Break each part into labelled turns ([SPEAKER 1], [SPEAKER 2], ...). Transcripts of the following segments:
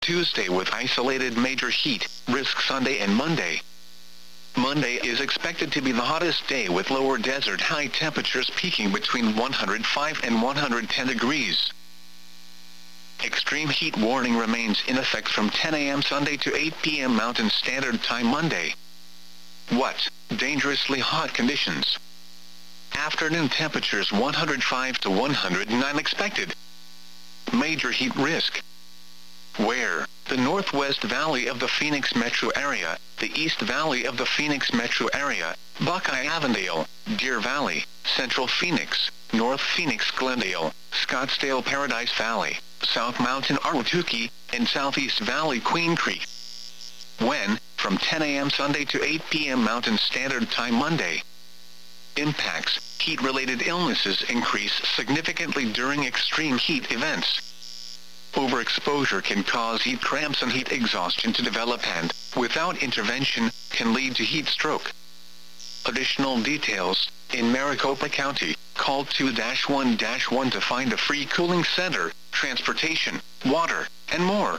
[SPEAKER 1] Tuesday with isolated major heat risk Sunday and Monday. Monday is expected to be the hottest day with lower desert high temperatures peaking between 105 and 110 degrees. Extreme heat warning remains in effect from 10 a.m. Sunday to 8 p.m. Mountain Standard Time Monday. What? Dangerously hot conditions. Afternoon temperatures 105 to 109 expected. Major heat risk. Where? The Northwest Valley of the Phoenix metro area, the East Valley of the Phoenix metro area, Buckeye Avondale, Deer Valley, Central Phoenix, North Phoenix Glendale, Scottsdale Paradise Valley, South Mountain Ahwatukee, and Southeast Valley Queen Creek. When? From 10 a.m. Sunday to 8 p.m. Mountain Standard Time Monday. Impacts. Heat-related illnesses increase significantly during extreme heat events. Overexposure can cause heat cramps and heat exhaustion to develop and, without intervention, can lead to heat stroke. Additional details. In Maricopa County, call 2-1-1 to find a free cooling center, transportation, water, and more.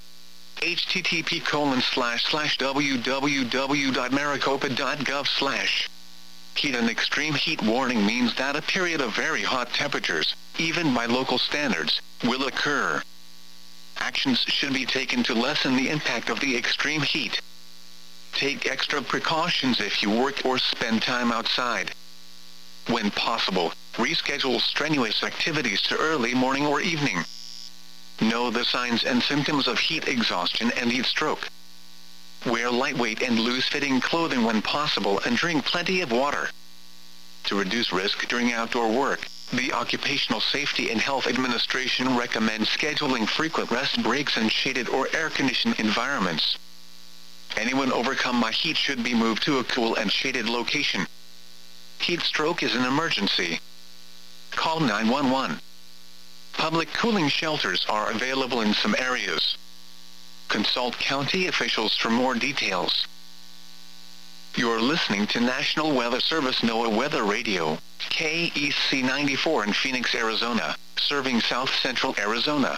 [SPEAKER 1] http://www.maricopa.gov/. Heat and extreme heat warning means that a period of very hot temperatures, even by local standards, will occur. Actions should be taken to lessen the impact of the extreme heat. Take extra precautions if you work or spend time outside. When possible, reschedule strenuous activities to early morning or evening. Know the signs and symptoms of heat exhaustion and heat stroke. Wear lightweight and loose-fitting clothing when possible and drink plenty of water. To reduce risk during outdoor work, the Occupational Safety and Health Administration recommends scheduling frequent rest breaks in shaded or air-conditioned environments. Anyone overcome by heat should be moved to a cool and shaded location. Heat stroke is an emergency. Call 911. Public cooling shelters are available in some areas. Consult county officials for more details. You're listening to National Weather Service NOAA Weather Radio, KEC 94 in Phoenix, Arizona, serving south-central Arizona.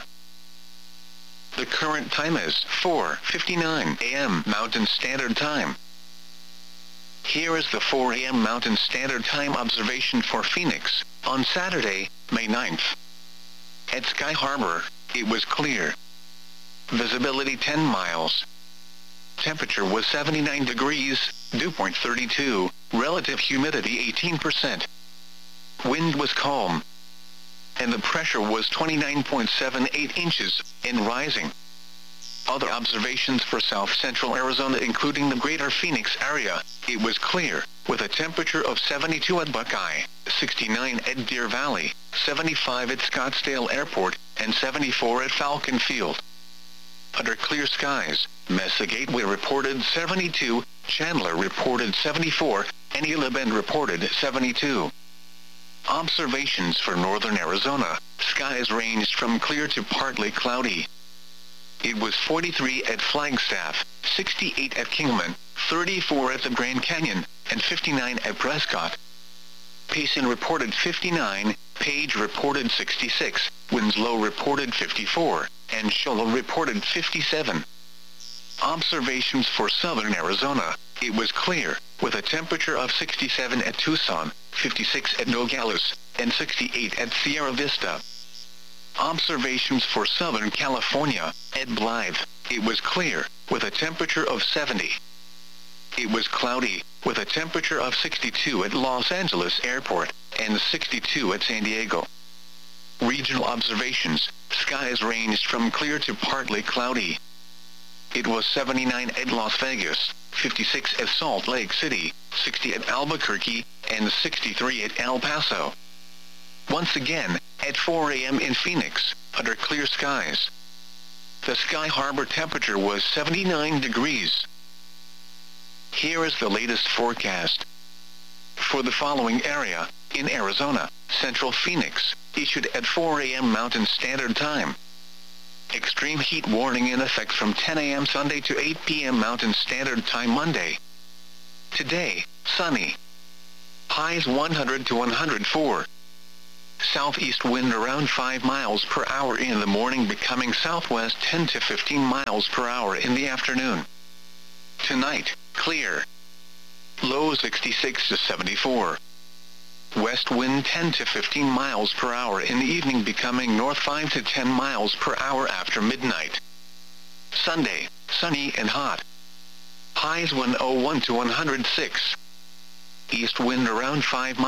[SPEAKER 1] The current time is 4:59 a.m. Mountain Standard Time. Here is the 4 a.m. Mountain Standard Time observation for Phoenix, on Saturday, May 9th. At Sky Harbor, it was clear. Visibility 10 miles. Temperature was 79 degrees, dew point 32, relative humidity 18%. Wind was calm. And the pressure was 29.78 inches, and rising. Other observations for south-central Arizona including the greater Phoenix area, it was clear, with a temperature of 72 at Buckeye, 69 at Deer Valley, 75 at Scottsdale Airport, and 74 at Falcon Field. Under clear skies, Mesa Gateway reported 72, Chandler reported 74, and Gila Bend reported 72. Observations for northern Arizona, skies ranged from clear to partly cloudy. It was 43 at Flagstaff, 68 at Kingman, 34 at the Grand Canyon, and 59 at Prescott. Payson reported 59, Page reported 66, Winslow reported 54, and Shola reported 57. Observations for southern Arizona, it was clear, with a temperature of 67 at Tucson, 56 at Nogales, and 68 at Sierra Vista. Observations for southern California, at Blythe, it was clear, with a temperature of 70. It was cloudy, with a temperature of 62 at Los Angeles Airport, and 62 at San Diego. Regional observations, skies ranged from clear to partly cloudy. It was 79 at Las Vegas, 56 at Salt Lake City, 60 at Albuquerque, and 63 at El Paso. Once again, at 4 a.m. in Phoenix, under clear skies. The Sky Harbor temperature was 79 degrees. Here is the latest forecast. For the following area, in Arizona, Central Phoenix, issued at 4 a.m. Mountain Standard Time. Extreme heat warning in effect from 10 a.m. Sunday to 8 p.m. Mountain Standard Time Monday. Today, sunny. Highs 100 to 104. southeast wind around 5 miles per hour in the morning, becoming southwest 10 to 15 miles per hour in the afternoon. Tonight, clear. Low 66 to 74. West wind 10 to 15 miles per hour in the evening, becoming north 5 to 10 miles per hour after midnight. Sunday, sunny and hot. Highs 101 to 106. East wind around 5 miles.